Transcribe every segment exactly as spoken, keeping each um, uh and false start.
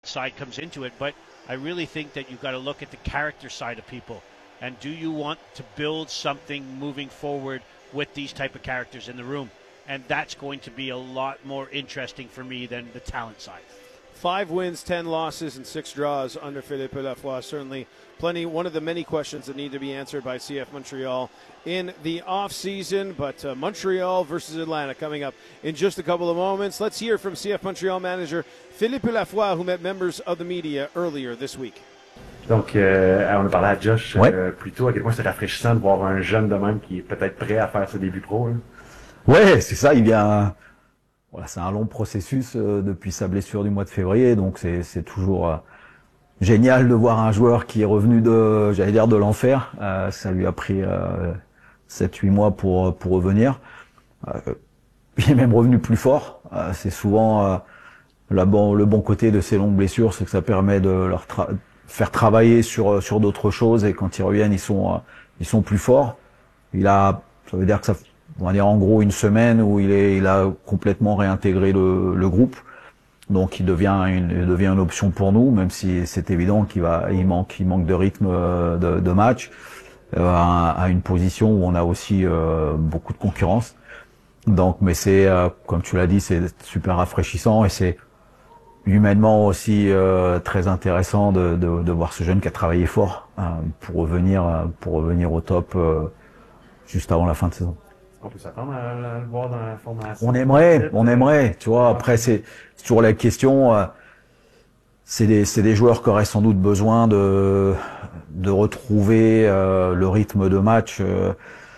side comes into it, but I really think that you've got to look at the character side of people. And do you want to build something moving forward with these type of characters in the room? And that's going to be a lot more interesting for me than the talent side. Five wins, ten losses, and six draws under Philippe Lafroy. Certainly plenty, one of the many questions that need to be answered by C F Montreal in the offseason. But uh, Montreal versus Atlanta coming up in just a couple of moments. Let's hear from C F Montreal manager Philippe Lafroy, who met members of the media earlier this week. Donc, euh, on a parlé à Josh ouais. euh, plus tôt, à quel point c'est rafraîchissant de voir un jeune de même qui est peut-être prêt à faire ses débuts pro. Là. Ouais, c'est ça, il vient... Voilà, c'est un long processus euh, depuis sa blessure du mois de février, donc c'est, c'est toujours euh, génial de voir un joueur qui est revenu de, j'allais dire, de l'enfer. Euh, ça lui a pris euh, sept huit mois pour pour revenir. Euh, il est même revenu plus fort. Euh, c'est souvent euh, la bon, le bon côté de ces longues blessures, c'est que ça permet de leur tra- faire travailler sur sur d'autres choses, et quand ils reviennent, ils sont euh, ils sont plus forts. Il a, ça veut dire que ça on va dire en gros une semaine où il est, il a complètement réintégré le, le groupe, donc il devient une, il devient une option pour nous, même si c'est évident qu'il va, il manque, il manque de rythme de, de match, euh, à, à une position où on a aussi euh, beaucoup de concurrence. Donc, mais c'est, euh, comme tu l'as dit, c'est super rafraîchissant et c'est humainement aussi euh, très intéressant de, de, de voir ce jeune qui a travaillé fort euh, pour revenir, pour revenir au top euh, juste avant la fin de saison. On peut s'attendre à le voir dans la formation. On aimerait, on aimerait, tu vois. Après, c'est, c'est toujours la question. Euh, c'est des, c'est des joueurs qui auraient sans doute besoin de, de retrouver euh, le rythme de match euh,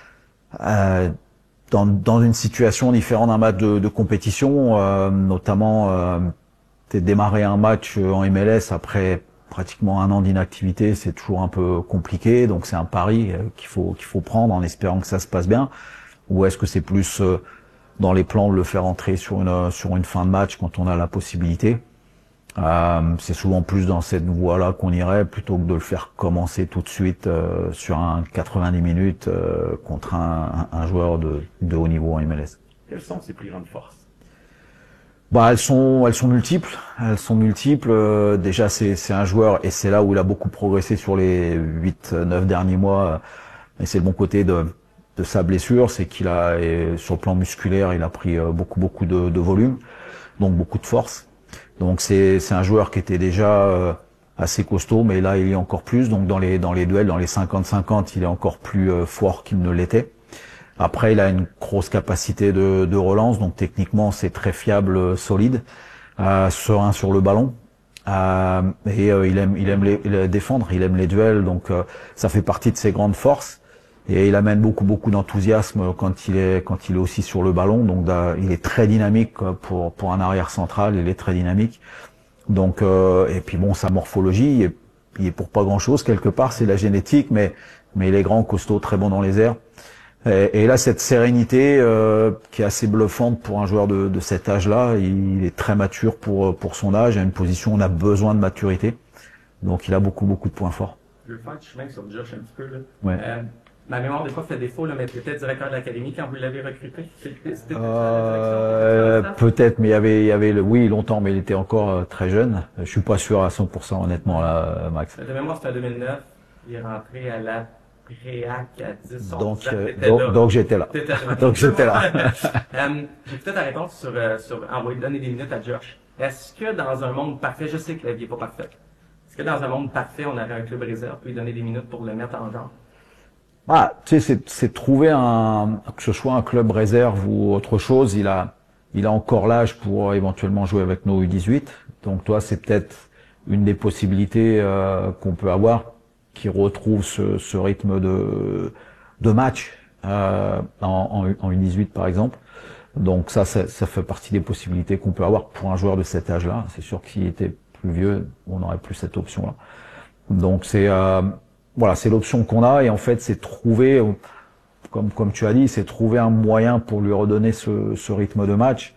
euh, dans, dans une situation différente d'un match de, de compétition, euh, notamment euh, démarrer un match en M L S après pratiquement un an d'inactivité, c'est toujours un peu compliqué. Donc, c'est un pari qu'il faut, qu'il faut prendre en espérant que ça se passe bien. Ou est-ce que c'est plus euh, dans les plans de le faire entrer sur une sur une fin de match quand on a la possibilité? euh, C'est souvent plus dans cette voie-là qu'on irait, plutôt que de le faire commencer tout de suite euh, sur un quatre-vingt-dix minutes euh, contre un, un joueur de, de haut niveau en M L S. Quelles sont ses plus grandes forces? Bah, elles sont elles sont multiples. Elles sont multiples. Euh, déjà, c'est c'est un joueur, et c'est là où il a beaucoup progressé sur les huit neuf derniers mois. Et c'est le bon côté de de sa blessure, c'est qu'il a, et sur le plan musculaire, il a pris beaucoup beaucoup de, de volume, donc beaucoup de force. Donc c'est c'est un joueur qui était déjà euh, assez costaud, mais là il est encore plus. Donc dans les dans les duels, dans les cinquante cinquante, il est encore plus euh, fort qu'il ne l'était. Après, il a une grosse capacité de, de relance, donc techniquement c'est très fiable, euh, solide, euh, serein sur le ballon. Euh, et euh, il aime il aime les, les défendre, il aime les duels, donc euh, ça fait partie de ses grandes forces. Et il amène beaucoup beaucoup d'enthousiasme quand il est quand il est aussi sur le ballon. Donc là, il est très dynamique pour pour un arrière central. Il est très dynamique. Donc euh, et puis bon, sa morphologie, il est, il est pour pas grand chose quelque part. C'est la génétique, mais mais il est grand, costaud, très bon dans les airs. Et, et là, cette sérénité euh, qui est assez bluffante pour un joueur de, de cet âge-là. Il est très mature pour pour son âge. À une position où on a besoin de maturité. Donc il a beaucoup beaucoup de points forts. Je vais faire du chemin sur Josh un petit peu là. Ouais. Euh, Ma mémoire des fois fait défaut, là, mais tu étais directeur de l'académie quand vous l'avez recruté. C'était, c'était euh, peut-être, mais il y avait, il y avait le, oui, longtemps, mais il était encore euh, très jeune. Je suis pas sûr à cent pour cent, honnêtement, là, Max. De mémoire, c'était en deux mille neuf. Il est rentré à la Préac à dix, donc, onze ans. euh, donc, donc j'étais là. donc j'étais là. um, J'ai peut-être ta réponse sur, euh, sur envoyer donner des minutes à Josh. Est-ce que dans un monde parfait, je sais que la vie est pas parfaite, est-ce que dans un monde parfait, on aurait un club réserve pour lui donner des minutes pour le mettre en genre? Ah, tu sais, c'est, c'est trouver un, que ce soit un club réserve ou autre chose. Il a, il a encore l'âge pour éventuellement jouer avec nos U dix-huit. Donc, toi, c'est peut-être une des possibilités euh, qu'on peut avoir, qui retrouve ce, ce rythme de, de match euh, en, en, en U dix-huit, par exemple. Donc, ça, ça, ça fait partie des possibilités qu'on peut avoir pour un joueur de cet âge-là. C'est sûr que s'il était plus vieux, on n'aurait plus cette option-là. Donc, c'est euh, voilà, c'est l'option qu'on a, et en fait, c'est trouver, comme comme tu as dit, c'est trouver un moyen pour lui redonner ce, ce rythme de match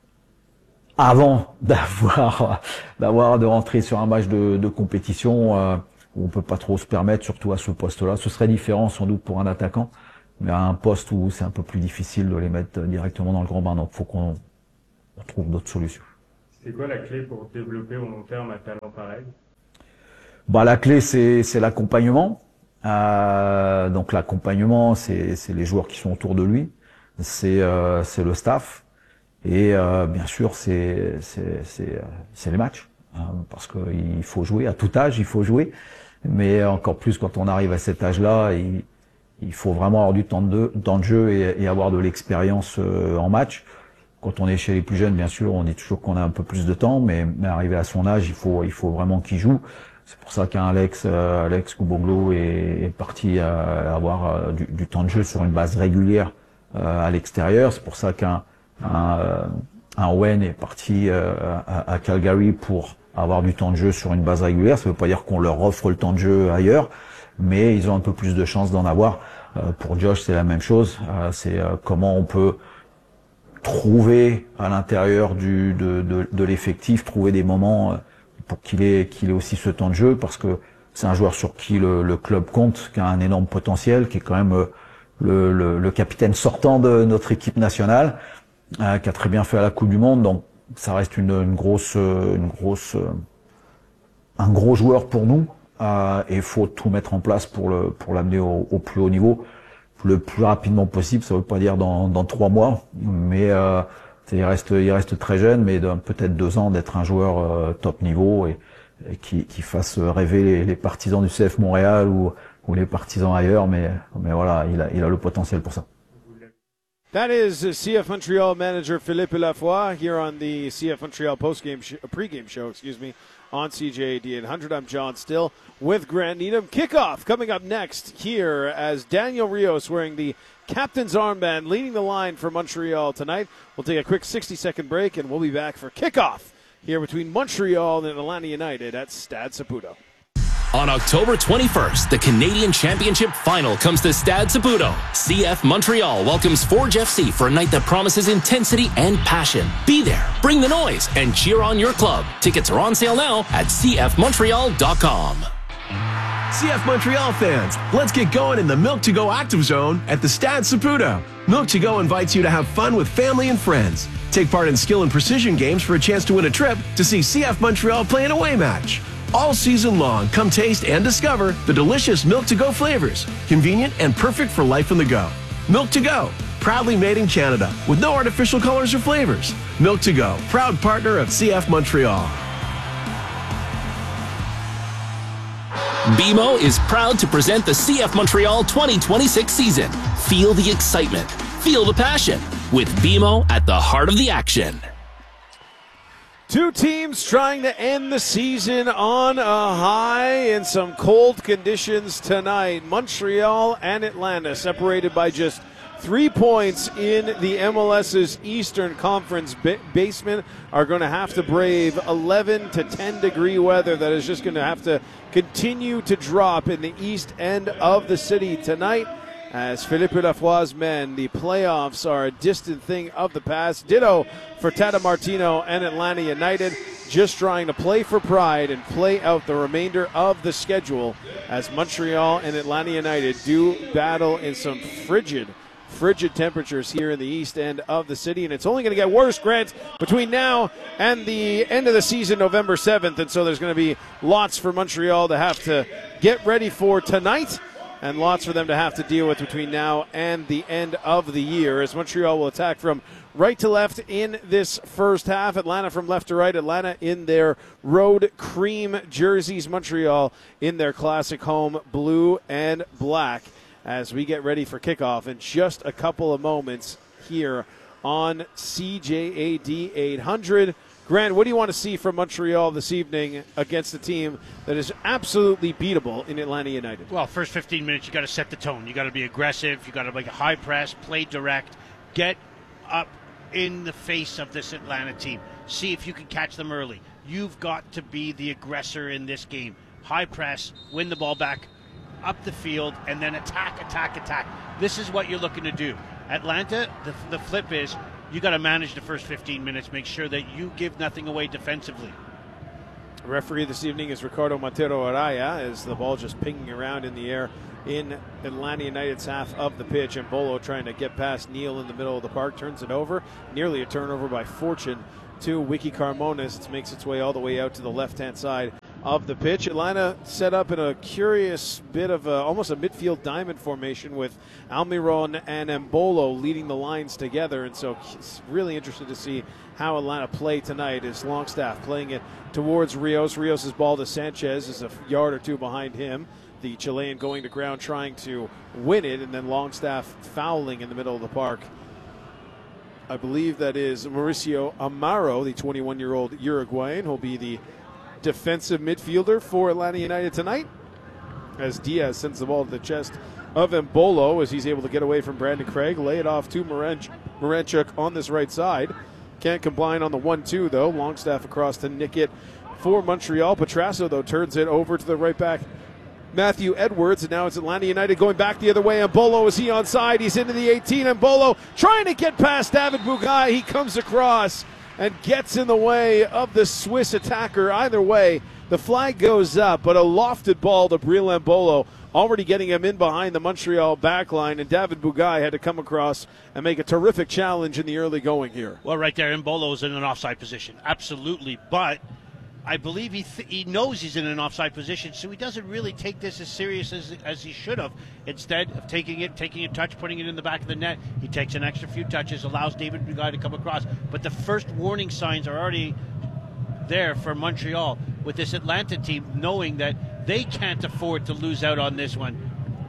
avant d'avoir d'avoir de rentrer sur un match de, de compétition euh, où on peut pas trop se permettre, surtout à ce poste-là. Ce serait différent sans doute pour un attaquant, mais à un poste où c'est un peu plus difficile de les mettre directement dans le grand bain. Donc, faut qu'on on trouve d'autres solutions. C'est quoi la clé pour développer au long terme un talent pareil? Bah, la clé, c'est, c'est l'accompagnement. Euh, donc l'accompagnement, c'est, c'est les joueurs qui sont autour de lui, c'est, euh, c'est le staff, et euh, bien sûr, c'est, c'est, c'est, c'est les matchs, hein, parce qu'il faut jouer à tout âge, il faut jouer, mais encore plus quand on arrive à cet âge-là, il, il faut vraiment avoir du temps de, temps de jeu et, et avoir de l'expérience euh, en match. Quand on est chez les plus jeunes, bien sûr, on dit toujours qu'on a un peu plus de temps, mais, mais arrivé à son âge, il faut, il faut vraiment qu'il joue. C'est pour ça qu'un Alex, euh, Alex Kuboglo est, est parti à avoir euh, du, du temps de jeu sur une base régulière euh, à l'extérieur. C'est pour ça qu'un un, euh, un Owen est parti euh, à, à Calgary pour avoir du temps de jeu sur une base régulière. Ça ne veut pas dire qu'on leur offre le temps de jeu ailleurs, mais ils ont un peu plus de chances d'en avoir. Euh, pour Josh, c'est la même chose. Euh, c'est euh, comment on peut trouver à l'intérieur du de, de, de l'effectif, trouver des moments pour qu'il ait qu'il ait aussi ce temps de jeu, parce que c'est un joueur sur qui le, le club compte, qui a un énorme potentiel, qui est quand même le, le, le capitaine sortant de notre équipe nationale, euh, qui a très bien fait à la Coupe du Monde. Donc ça reste une, une grosse une grosse un gros joueur pour nous, euh, et il faut tout mettre en place pour le pour l'amener au, au plus haut niveau le plus rapidement possible. Ça veut pas dire dans dans trois mois, mais euh, il reste il reste très jeune, mais dans peut-être deux ans d'être un joueur euh, top niveau et, et qui qui fasse rêver les, les partisans du C F Montréal ou ou les partisans ailleurs, mais mais voilà, il a il a le potentiel pour ça. That is C F Montreal manager Philippe Lafoy here on the C F Montreal post-game sh- pre-game show, excuse me, on C J A D eight hundred. I'm John Still with Grant Needham. Kickoff coming up next here as Daniel Rios wearing the captain's armband leading the line for Montreal tonight. We'll take a quick sixty-second break, and we'll be back for kickoff here between Montreal and Atlanta United at Stade Saputo. On October twenty-first, the Canadian Championship Final comes to Stade Saputo. C F Montreal welcomes Forge F C for a night that promises intensity and passion. Be there, bring the noise, and cheer on your club. Tickets are on sale now at c f montreal dot com. C F Montreal fans, let's get going in the Milk to Go Active Zone at the Stade Saputo. Milk to Go invites you to have fun with family and friends. Take part in skill and precision games for a chance to win a trip to see C F Montreal play an away match. All season long, come taste and discover the delicious Milk to Go flavors, convenient and perfect for life on the go. Milk to Go, proudly made in Canada with no artificial colors or flavors. Milk to Go, proud partner of C F Montreal. B M O is proud to present the C F Montreal twenty twenty-six season. Feel the excitement, feel the passion, with B M O at the heart of the action. Two teams trying to end the season on a high in some cold conditions tonight. Montreal and Atlanta separated by just three points in the M L S's Eastern Conference ba- basement are going to have to brave eleven to ten degree weather that is just going to have to continue to drop in the east end of the city tonight. As Philippe Lafoy's men, the playoffs are a distant thing of the past. Ditto for Tata Martino and Atlanta United, just trying to play for pride and play out the remainder of the schedule as Montreal and Atlanta United do battle in some frigid, frigid temperatures here in the east end of the city. And it's only going to get worse, Grant, between now and the end of the season, November seventh. And so there's going to be lots for Montreal to have to get ready for tonight, and lots for them to have to deal with between now and the end of the year, as Montreal will attack from right to left in this first half. Atlanta from left to right. Atlanta in their road cream jerseys. Montreal in their classic home blue and black, as we get ready for kickoff in just a couple of moments here on C J A D eight hundred. Grant, what do you want to see from Montreal this evening against a team that is absolutely beatable in Atlanta United? Well, first fifteen minutes, you got to set the tone. You got to be aggressive. You got to make a high press, play direct, get up in the face of this Atlanta team. See if you can catch them early. You've got to be the aggressor in this game. High press, win the ball back, up the field, and then attack, attack, attack. This is what you're looking to do. Atlanta, the, the flip is, you got to manage the first fifteen minutes, make sure that you give nothing away defensively. Referee this evening is Ricardo Montero Araya, as the ball just pinging around in the air in Atlanta United's half of the pitch. And Bolo trying to get past Neal in the middle of the park, turns it over. Nearly a turnover by Fortune to Wiki Carmona. It makes its way all the way out to the left-hand side of the pitch. Atlanta set up in a curious bit of a, almost a midfield diamond formation with Almiron and Embolo leading the lines together, and so it's really interesting to see how Atlanta play tonight. Is Longstaff playing it towards Rios. Rios' ball to Sanchez is a yard or two behind him. The Chilean going to ground trying to win it, and then Longstaff fouling in the middle of the park. I believe that is Mauricio Amaro, the twenty-one-year-old Uruguayan, who'll be the defensive midfielder for Atlanta United tonight, as Diaz sends the ball to the chest of Embolo as he's able to get away from Brandon Craig, lay it off to Morench, Morenchuk on this right side. Can't combine on the one two, though. Longstaff across to nick it for Montreal. Petrasso, though, turns it over to the right back, Matthew Edwards, and now it's Atlanta United going back the other way. Embolo, is he onside? He's into the eighteen. Embolo trying to get past David Bugai. He comes across and gets in the way of the Swiss attacker. Either way, the flag goes up, but a lofted ball to Breel Embolo, already getting him in behind the Montreal backline, and David Bugai had to come across and make a terrific challenge in the early going here. Well, right there, Embolo's in an offside position, absolutely, but I believe he th- he knows he's in an offside position, so he doesn't really take this as serious as, as he should have. Instead of taking it, taking a touch, putting it in the back of the net, he takes an extra few touches, allows David Bugai to come across. But the first warning signs are already there for Montreal with this Atlanta team, knowing that they can't afford to lose out on this one.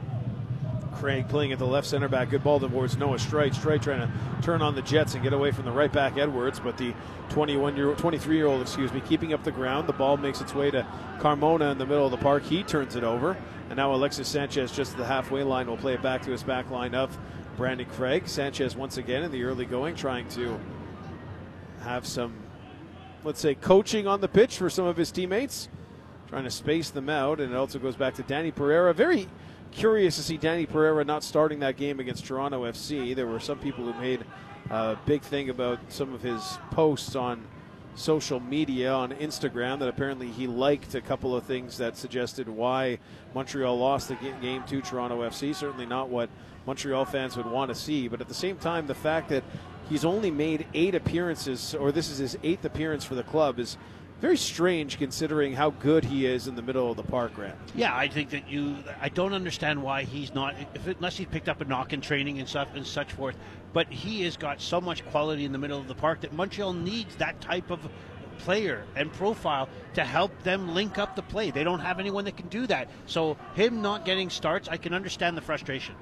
Craig playing at the left center back. Good ball towards Noah Streit. Streit trying to turn on the Jets and get away from the right back Edwards, but the twenty-one-year-old, twenty-three-year-old, excuse me, keeping up the ground. The ball makes its way to Carmona in the middle of the park. He turns it over, and now Alexis Sanchez just at the halfway line will play it back to his back line of Brandon Craig. Sanchez once again in the early going, trying to have some, let's say, coaching on the pitch for some of his teammates, trying to space them out, and it also goes back to Danny Pereira. Very curious to see Danny Pereira not starting that game against Toronto F C. There were some people who made a big thing about some of his posts on social media, on Instagram, that apparently he liked a couple of things that suggested why Montreal lost the game to Toronto F C. Certainly not what Montreal fans would want to see, but at the same time, the fact that he's only made eight appearances, or this is his eighth appearance for the club, is very strange considering how good he is in the middle of the park, Grant. Yeah, I think that you. I don't understand why he's not, if it, unless he picked up a knock in training and stuff and such forth. But he has got so much quality in the middle of the park that Montreal needs that type of player and profile to help them link up the play. They don't have anyone that can do that. So him not getting starts, I can understand the frustration.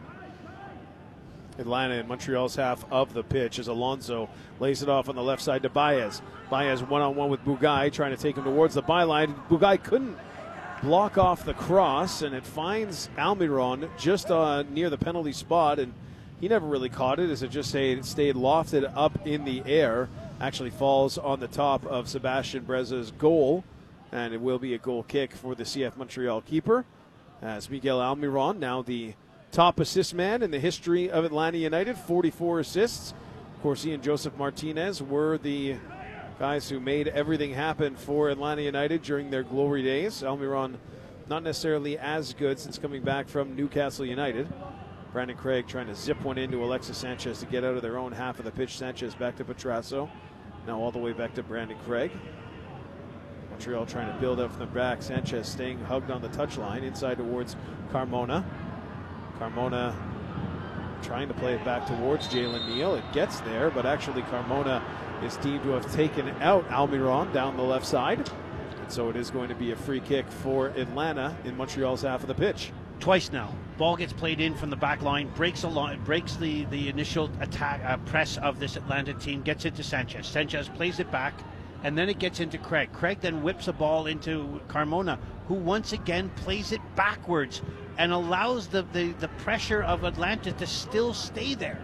Atlanta in Montreal's half of the pitch as Alonso lays it off on the left side to Baez. Baez one-on-one with Bugai, trying to take him towards the byline. Bugai couldn't block off the cross, and it finds Almiron just uh, near the penalty spot, and he never really caught it as it just stayed, stayed lofted up in the air. Actually falls on the top of Sebastian Breza's goal, and it will be a goal kick for the C F Montreal keeper, as Miguel Almiron, now the top assist man in the history of Atlanta United, forty-four assists. Of course, he and Joseph Martinez were the guys who made everything happen for Atlanta United during their glory days. Almiron not necessarily as good since coming back from Newcastle United. Brandon Craig trying to zip one into Alexis Sanchez to get out of their own half of the pitch. Sanchez back to Petrasso. Now all the way back to Brandon Craig. Montreal trying to build up from the back. Sanchez staying hugged on the touchline. Inside towards Carmona. Carmona trying to play it back towards Jalen Neal. It gets there, but actually Carmona is deemed to have taken out Almiron down the left side. And so it is going to be a free kick for Atlanta in Montreal's half of the pitch. Twice now. Ball gets played in from the back line, breaks, along, breaks the, the initial attack uh, press of this Atlanta team, gets into Sanchez. Sanchez plays it back, and then it gets into Craig. Craig then whips a ball into Carmona, who once again plays it backwards and allows the, the, the pressure of Atlanta to still stay there.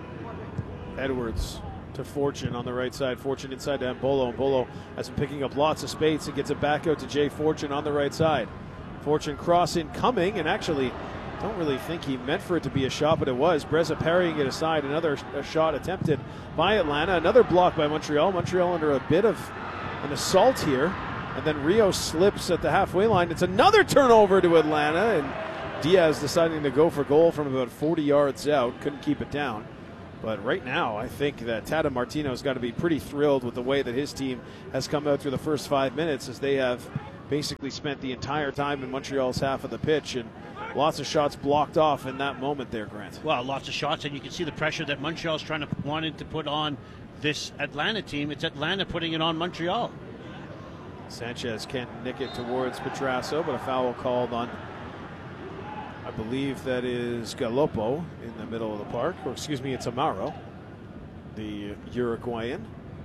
Edwards to Fortune on the right side. Fortune inside to Embolo. Embolo has been picking up lots of space and gets it back out to Jay Fortune on the right side. Fortune crossing coming, and actually don't really think he meant for it to be a shot, but it was. Breza parrying it aside. Another a shot attempted by Atlanta. Another block by Montreal. Montreal under a bit of an assault here. And then Rio slips at the halfway line. It's another turnover to Atlanta, and Diaz deciding to go for goal from about forty yards out. Couldn't keep it down. But right now, I think that Tata Martino's got to be pretty thrilled with the way that his team has come out through the first five minutes, as they have basically spent the entire time in Montreal's half of the pitch, and lots of shots blocked off in that moment there, Grant. Well, lots of shots, and you can see the pressure that Montreal's trying to wanted to put on this Atlanta team. It's Atlanta putting it on Montreal. Sanchez can't nick it towards Petrasso, but a foul called on, I believe that is Gallopo in the middle of the park, or excuse me, it's Amaro, the Uruguayan.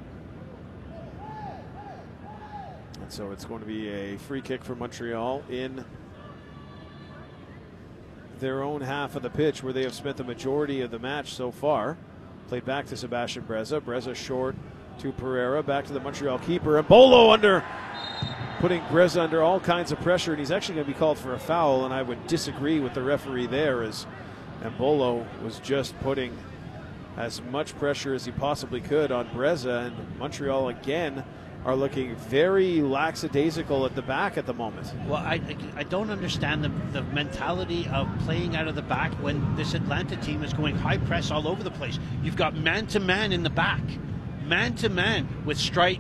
And so it's going to be a free kick for Montreal in their own half of the pitch, where they have spent the majority of the match so far. Played back to Sebastian Breza. Breza short to Pereira, back to the Montreal keeper, and Bolo under, putting Breza under all kinds of pressure, and he's actually going to be called for a foul, and I would disagree with the referee there, as Embolo was just putting as much pressure as he possibly could on Breza, and Montreal again are looking very lackadaisical at the back at the moment. Well, I, I don't understand the, the mentality of playing out of the back when this Atlanta team is going high press all over the place. You've got man-to-man in the back, man-to-man with Streit,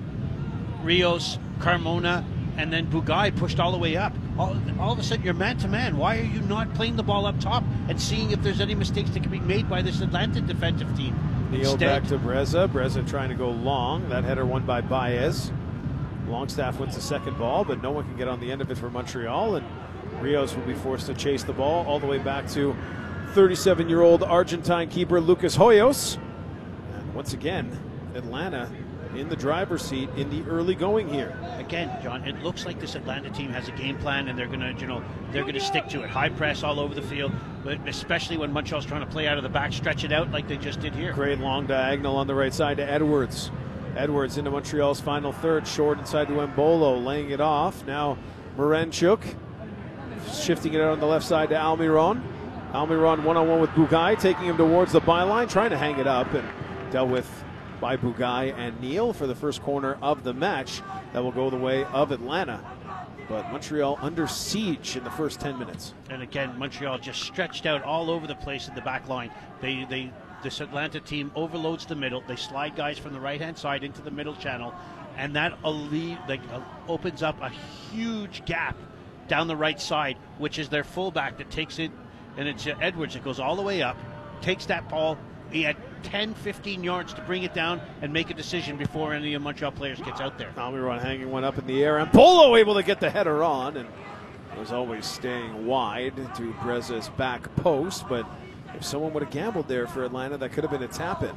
Rios, Carmona, and then Bugai pushed all the way up. All, all of a sudden, you're man-to-man. Why are you not playing the ball up top and seeing if there's any mistakes that can be made by this Atlanta defensive team? Neal Instead, back to Breza. Breza trying to go long. That header won by Baez. Longstaff wins the second ball, but no one can get on the end of it for Montreal, and Rios will be forced to chase the ball all the way back to thirty-seven-year-old Argentine keeper Lucas Hoyos. And once again, Atlanta in the driver's seat in the early going here. Again, John, it looks like this Atlanta team has a game plan, and they're gonna, you know, they're gonna stick to it. High press all over the field, but especially when Montreal's trying to play out of the back, stretch it out like they just did here. Great long diagonal on the right side to Edwards. Edwards into Montreal's final third, short inside to Embolo, laying it off. Now Maranchuk shifting it out on the left side to Almiron. Almiron one-on-one with Bugai, taking him towards the byline, trying to hang it up, and dealt with by Bugai and Neal for the first corner of the match. That will go the way of Atlanta. But Montreal under siege in the first ten minutes. And again, Montreal just stretched out all over the place in the back line. They, they, this Atlanta team overloads the middle. They slide guys from the right-hand side into the middle channel, and that alle- like, uh, opens up a huge gap down the right side, which is their fullback that takes it, and it's uh, Edwards that goes all the way up, takes that ball. He had ten, fifteen yards to bring it down and make a decision before any of the Montreal players gets out there. Almiron hanging one up in the air, and Polo able to get the header on, and was always staying wide to Breza's back post, but if someone would have gambled there for Atlanta, that could have been a tap-in.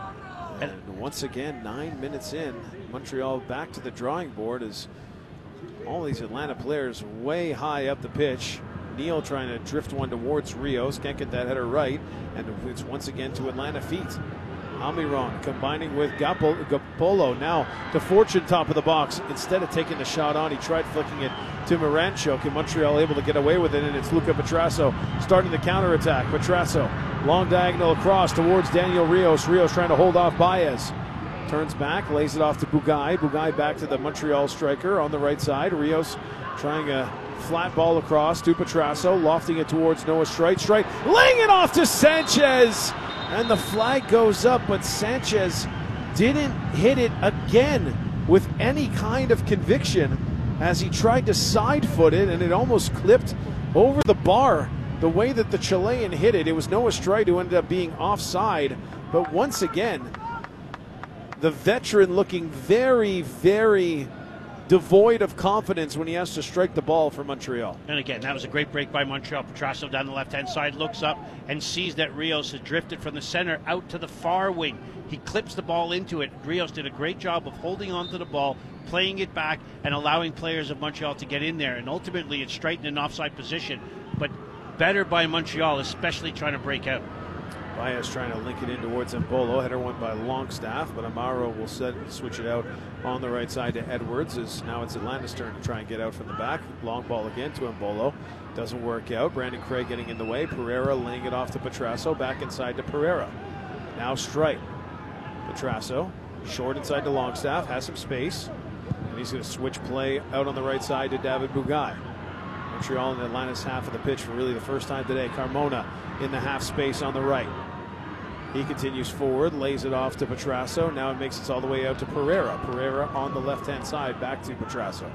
And once again, nine minutes in, Montreal back to the drawing board as all these Atlanta players way high up the pitch. Neal trying to drift one towards Rios, can't get that header right, and it's once again to Atlanta feet. Almiron combining with Gapolo now to Fortune, top of the box. Instead of taking the shot on, he tried flicking it to Maranchuk, and Montreal able to get away with it, and it's Luca Petrasso starting the counterattack. Petrasso, long diagonal across towards Daniel Rios. Rios trying to hold off Baez. Turns back, lays it off to Bugai. Bugai back to the Montreal striker on the right side. Rios trying a flat ball across to Petrasso, lofting it towards Noah Streit. Streit laying it off to Sanchez, and the flag goes up, but Sanchez didn't hit it again with any kind of conviction as he tried to side foot it, and it almost clipped over the bar the way that the Chilean hit it. It was Noah Streit who ended up being offside, but once again, the veteran looking very, very devoid of confidence when he has to strike the ball for Montreal. And again, that was a great break by Montreal. Petrasso down the left-hand side looks up and sees that Rios has drifted from the center out to the far wing. He clips the ball into it. Rios did a great job of holding on to the ball, playing it back, and allowing players of Montreal to get in there. And ultimately, it's straightened an offside position, but better by Montreal, especially trying to break out. Baez trying to link it in towards Embolo. Header won by Longstaff, but Amaro will set, switch it out on the right side to Edwards, as now it's Atlanta's turn to try and get out from the back. Long ball again to Embolo. Doesn't work out. Brandon Craig getting in the way. Pereira laying it off to Petrasso. Back inside to Pereira. Now Streit. Petrasso short inside to Longstaff. Has some space. And he's going to switch play out on the right side to David Bugai. Montreal in Atlanta's half of the pitch for really the first time today. Carmona in the half space on the right. He continues forward, lays it off to Petrasso. Now it makes it all the way out to Pereira. Pereira on the left-hand side, back to Petrasso.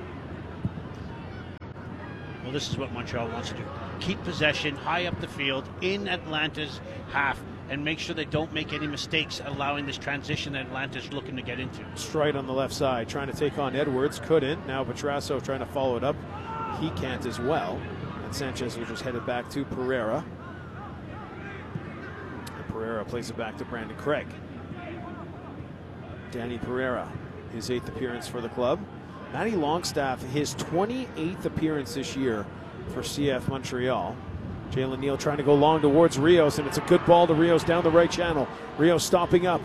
Well, this is what Montreal wants to do. Keep possession high up the field in Atlanta's half and make sure they don't make any mistakes allowing this transition that Atlanta's looking to get into. Strite on the left side, trying to take on Edwards. Couldn't. Now Petrasso trying to follow it up. He can't as well. And Sanchez will just head it back to Pereira. Pereira plays it back to Brandon Craig. Danny Pereira, his eighth appearance for the club. Matty Longstaff, his twenty-eighth appearance this year for C F Montreal. Jalen Neal trying to go long towards Rios, and it's a good ball to Rios down the right channel. Rios stopping up.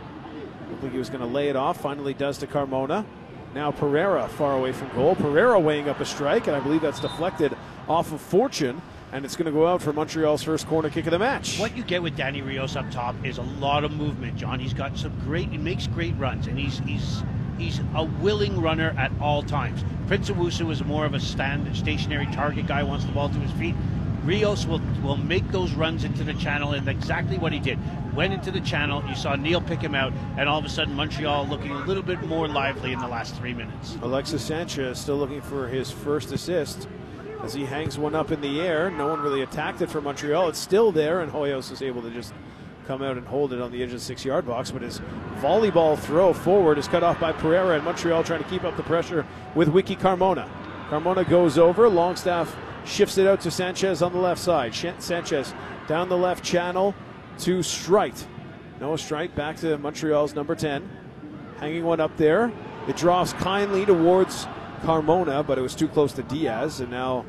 Looked like he was going to lay it off. Finally does to Carmona. Now Pereira far away from goal. Pereira weighing up a strike, and I believe that's deflected off of Fortune. And it's going to go out for Montreal's first corner kick of the match. What you get with Danny Rios up top is a lot of movement, John. He's got some great, he makes great runs, and he's he's he's a willing runner at all times. Prince Owusu is more of a stand stationary target guy, wants the ball to his feet. Rios will will make those runs into the channel, and exactly what he did. Went into the channel, you saw Neal pick him out, and all of a sudden Montreal looking a little bit more lively in the last three minutes. Alexis Sanchez still looking for his first assist as he hangs one up in the air. No one really attacked it for Montreal. It's still there, and Hoyos is able to just come out and hold it on the edge of the six-yard box, but his volleyball throw forward is cut off by Pereira, and Montreal trying to keep up the pressure with Wiki Carmona. Carmona goes over. Longstaff shifts it out to Sanchez on the left side. Sanchez down the left channel to Strite. Noah Strite back to Montreal's number ten. Hanging one up there. It draws kindly towards Carmona, but it was too close to Diaz, and now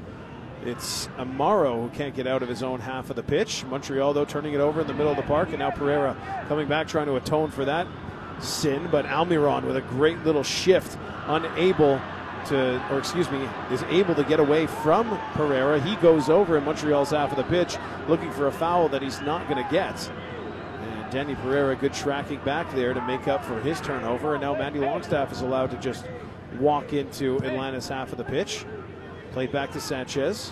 it's Amaro who can't get out of his own half of the pitch. Montreal, though, turning it over in the middle of the park, and now Pereira coming back trying to atone for that sin, but Almiron with a great little shift, unable to, or excuse me, is able to get away from Pereira. He goes over in Montreal's half of the pitch, looking for a foul that he's not going to get. And Danny Pereira, good tracking back there to make up for his turnover, and now Matty Longstaff is allowed to just walk into Atlanta's half of the pitch. Played back to Sanchez.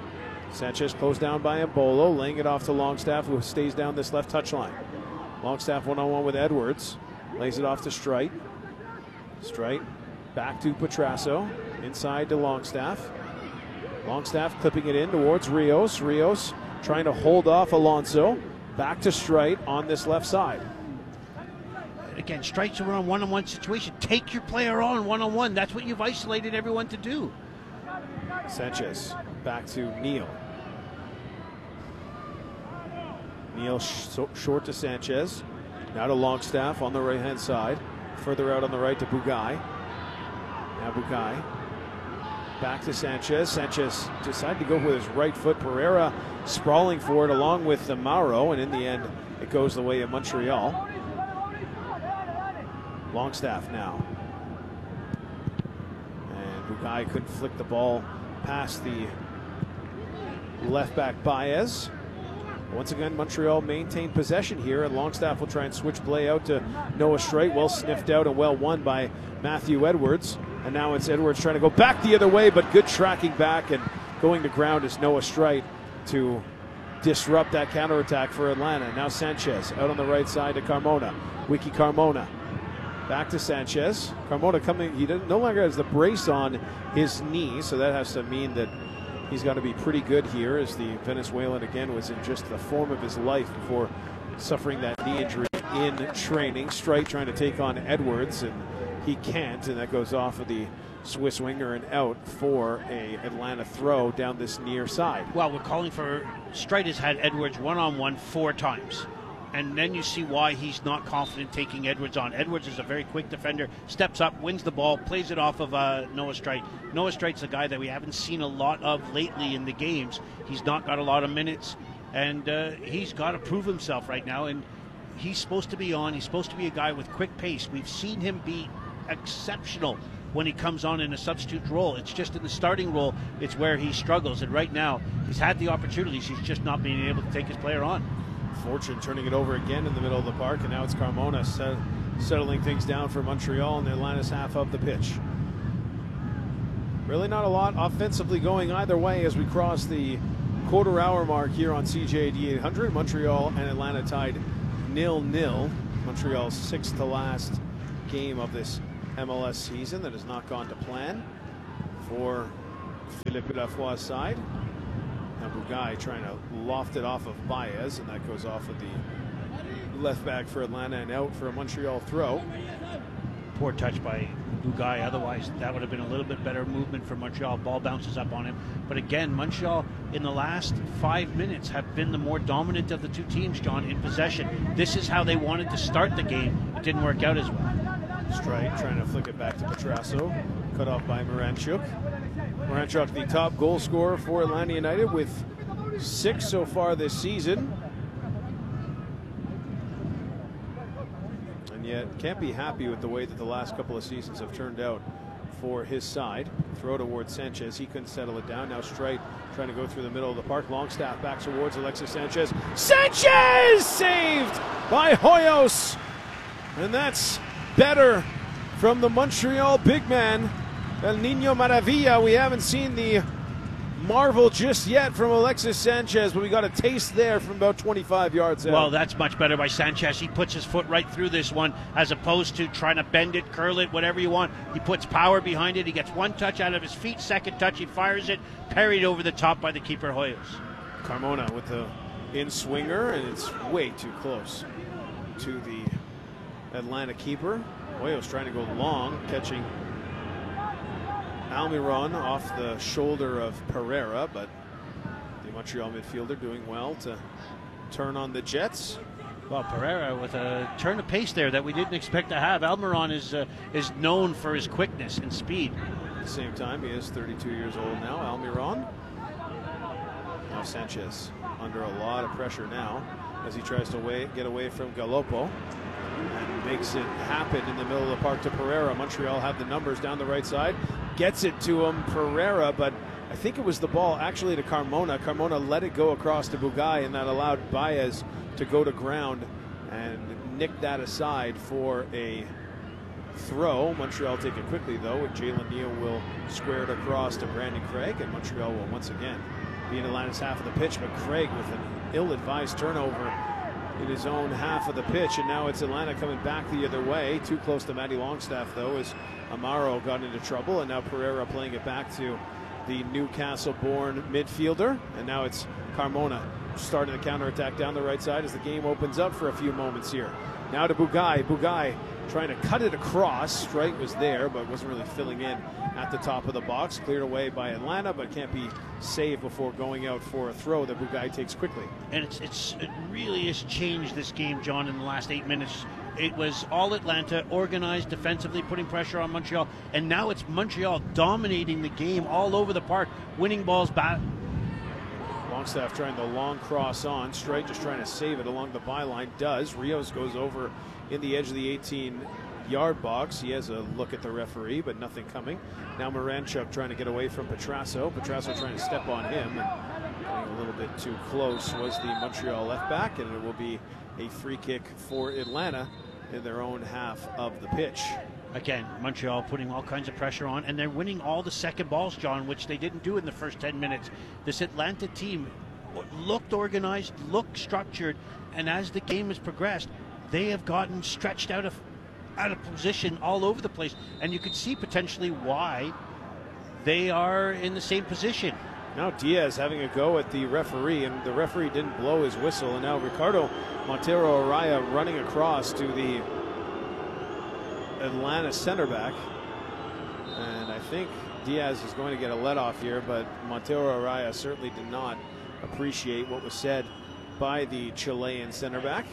Sanchez closed down by Embolo, laying it off to Longstaff, who stays down this left touchline. Longstaff one-on-one with Edwards. Lays it off to Strite. Strite back to Petrasso. Inside to Longstaff. Longstaff clipping it in towards Rios. Rios trying to hold off Alonso. Back to Strite on this left side. Again, strikes are on one-on-one situation. Take your player on one-on-one. That's what you've isolated everyone to do. Sanchez back to Neal. Neal sh short to Sanchez. Now to Longstaff on the right-hand side. Further out on the right to Bugai. Now Bugai. Back to Sanchez. Sanchez decided to go with his right foot. Pereira sprawling for it along with Amaro, and in the end, it goes the way of Montreal. Longstaff now. And Bugai couldn't flick the ball past the left back Baez. Once again, Montreal maintained possession here, and Longstaff will try and switch play out to Noah Strite. Well sniffed out and well won by Matthew Edwards. And now it's Edwards trying to go back the other way, but good tracking back, and going to ground is Noah Strite to disrupt that counterattack for Atlanta. Now Sanchez out on the right side to Carmona. Wiki Carmona. Back to Sanchez. Carmona coming, he no longer has the brace on his knee, so that has to mean that he's got to be pretty good here, as the Venezuelan again was in just the form of his life before suffering that knee injury in training. Strite trying to take on Edwards, and he can't, and that goes off of the Swiss winger and out for a Atlanta throw down this near side. Well, we're calling for, Strite has had Edwards one-on-one four times. And then you see why he's not confident taking Edwards on. Edwards is a very quick defender, steps up, wins the ball, plays it off of uh, Noah Strite. Noah Strite's a guy that we haven't seen a lot of lately in the games. He's not got a lot of minutes, and uh, he's got to prove himself right now. And he's supposed to be on. He's supposed to be a guy with quick pace. We've seen him be exceptional when he comes on in a substitute role. It's just in the starting role, it's where he struggles. And right now, he's had the opportunities. He's just not being able to take his player on. Fortune turning it over again in the middle of the park, and now it's Carmona set, settling things down for Montreal, and Atlanta's half of the pitch. Really not a lot offensively going either way as we cross the quarter hour mark here on C J A D eight hundred. Montreal and Atlanta tied nil nil. Montreal's sixth to last game of this M L S season that has not gone to plan for Philippe Lafoy's side. Now Bugaj trying to loft it off of Baez, and that goes off of the left back for Atlanta and out for a Montreal throw. Poor touch by Bugaj. Otherwise, that would have been a little bit better movement for Montreal. Ball bounces up on him. But again, Montreal in the last five minutes have been the more dominant of the two teams, John, in possession. This is how they wanted to start the game. It didn't work out as well. Strike trying to flick it back to Petrasso. Cut off by Moranchuk. Moranchuk, the top goal scorer for Atlanta United with six so far this season. And yet can't be happy with the way that the last couple of seasons have turned out for his side. Throw towards Sanchez. He couldn't settle it down. Now Streit trying to go through the middle of the park. Longstaff back towards Alexis Sanchez. Sanchez saved by Hoyos. And that's better from the Montreal big man, El Niño Maravilla. We haven't seen the marvel just yet from Alexis Sanchez, but we got a taste there from about twenty-five yards out. Well, that's much better by Sanchez. He puts his foot right through this one as opposed to trying to bend it, curl it, whatever you want. He puts power behind it. He gets one touch out of his feet. Second touch, he fires it, parried over the top by the keeper, Hoyos. Carmona with the in-swinger, and it's way too close to the Atlanta keeper. Hoyos trying to go long, catching Almiron off the shoulder of Pereira, but the Montreal midfielder doing well to turn on the Jets. Well, Pereira with a turn of pace there that we didn't expect to have. Almiron is uh, is known for his quickness and speed. At the same time, he is thirty-two years old now, Almiron. Now Sanchez under a lot of pressure now as he tries to way, get away from Galopo. And makes it happen in the middle of the park to Pereira. Montreal have the numbers down the right side. Gets it to him, Pereira, but I think it was the ball actually to Carmona. Carmona let it go across to Bugaj, and that allowed Baez to go to ground and nick that aside for a throw. Montreal take it quickly, though, and Jalen Neal will square it across to Brandon Craig, and Montreal will once again be in Atlanta's half of the pitch, but Craig with an ill-advised turnover in his own half of the pitch, and now it's Atlanta coming back the other way. Too close to Matty Longstaff, though, as Amaro got into trouble, and now Pereira playing it back to the Newcastle-born midfielder, and now it's Carmona starting the counterattack down the right side as the game opens up for a few moments here. Now to Bugaj. Bugaj trying to cut it across. Streit was there, but wasn't really filling in at the top of the box. Cleared away by Atlanta, but can't be saved before going out for a throw that Bugaj takes quickly. And it's, it's it really has changed this game, John, in the last eight minutes. It was all Atlanta, organized defensively, putting pressure on Montreal, and now it's Montreal dominating the game all over the park, winning balls back. Longstaff trying the long cross on. Streit just trying to save it along the byline. Does. Rios goes over in the edge of the eighteen-yard box. He has a look at the referee, but nothing coming. Now Moranchuk trying to get away from Petrasso. Petrasso trying to step on him. And getting a little bit too close was the Montreal left back, and it will be a free kick for Atlanta in their own half of the pitch. Again, Montreal putting all kinds of pressure on, and they're winning all the second balls, John, which they didn't do in the first ten minutes. This Atlanta team looked organized, looked structured, and as the game has progressed, they have gotten stretched out of out of position all over the place, and you can see potentially why they are in the same position. Now Diaz having a go at the referee, and the referee didn't blow his whistle, and now Ricardo Montero Araya running across to the Atlanta center back, and I think Diaz is going to get a let off here, but Montero Araya certainly did not appreciate what was said by the Chilean center back.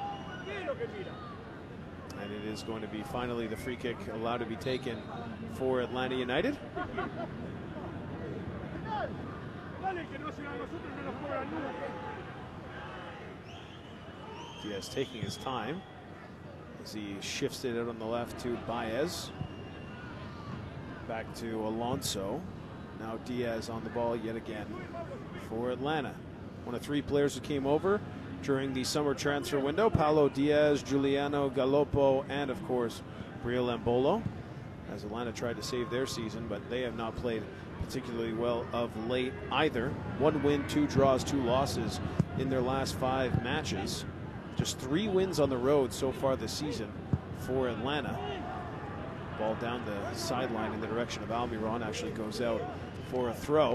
And it is going to be finally the free kick allowed to be taken for Atlanta United. Diaz taking his time as he shifts it out on the left to Baez. Back to Alonso. Now Diaz on the ball yet again for Atlanta. One of three players who came over during the summer transfer window. Paulo Diaz, Giuliano Galopo, and of course Briel Embolo, as Atlanta tried to save their season, but they have not played particularly well of late either. One win, two draws, two losses in their last five matches Just three wins on the road so far this season for Atlanta. Ball down the sideline in the direction of Almiron, actually goes out for a throw.